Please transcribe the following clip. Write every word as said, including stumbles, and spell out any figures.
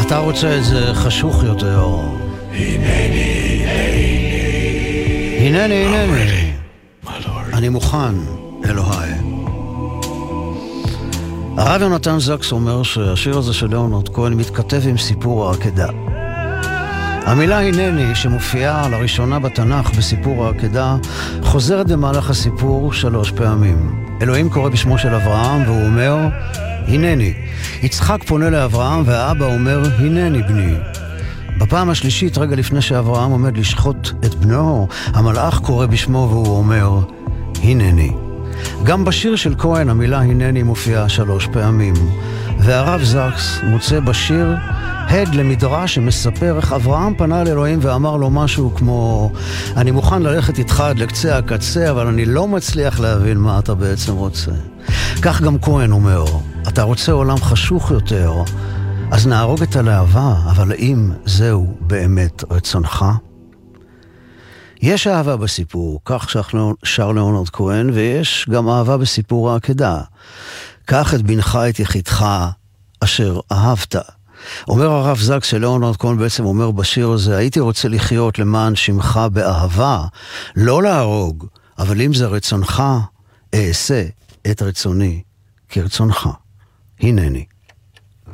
אתה רוצה את זה חשוך יותר. הנני, הנני, הנני. אני מוכן, אלוהי. הרב יונתן זקס אומר שהשיר הזה של ליאונרד כהן מתכתב עם סיפור העקדה. המילה הנני, שמופיעה לראשונה בתנ"ך בסיפור העקדה, חוזרת במהלך הסיפור שלוש פעמים. אלוהים קורא בשמו של אברהם והוא אומר, הנני. יצחק פונה לאברהם והאבא אומר, הנני בני. בפעם השלישית, רגע לפני שאברהם עומד לשחוט את בנו, המלאך קורא בשמו והוא אומר, הנני. גם בשיר של כהן המילה הנני מופיעה שלוש פעמים, והרב זקס מוצא בשיר הד למדרש שמספר איך אברהם פנה לאלוהים ואמר לו משהו כמו, אני מוכן ללכת איתך עד לקצה הקצה, אבל אני לא מצליח להבין מה אתה בעצם רוצה. כך גם כהן אומר, אתה רוצה עולם חשוך יותר, אז נהרוג את הלהבה, אבל האם זהו באמת רצונך? יש אהבה בסיפור, כך שר ליאונרד כהן, ויש גם אהבה בסיפור העקדה. קח את בנך את יחידך אשר אהבת. אומר הרב זקס שליאונרד כהן בעצם אומר בשיר הזה, הייתי רוצה לחיות למען שמך באהבה, לא להרוג, אבל אם זה רצונך, אעשה את רצוני כרצונך. הנני.